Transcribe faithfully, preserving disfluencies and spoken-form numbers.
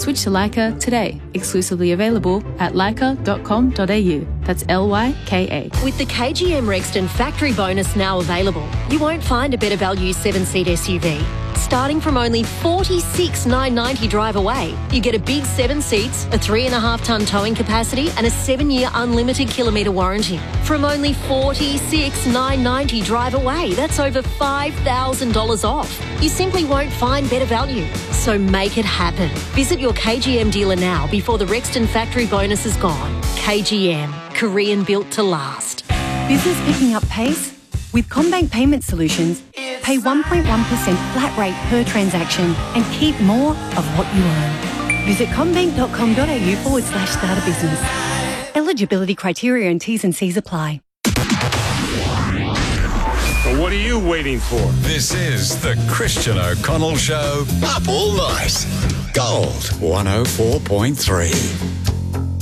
Switch to Leica today. Exclusively available at leica dot com dot a u. That's L Y K A. With the K G M Rexton factory bonus now available, you won't find a better value seven-seat S U V. Starting from only forty-six thousand nine hundred ninety dollars drive away, you get a big seven seats, a three and a half tonne towing capacity and a seven-year unlimited kilometre warranty. From only forty-six thousand nine hundred ninety dollars drive away, that's over five thousand dollars off. You simply won't find better value. So make it happen. Visit your K G M dealer now before the Rexton factory bonus is gone. K G M, Korean built to last. Business picking up pace? With CommBank Payment Solutions, pay one point one percent flat rate per transaction and keep more of what you earn. Visit commbank dot com dot a u forward slash start a business. Eligibility criteria and T's and C's apply. So what are you waiting for? This is the Christian O'Connell Show. Up all night. Gold one oh four point three.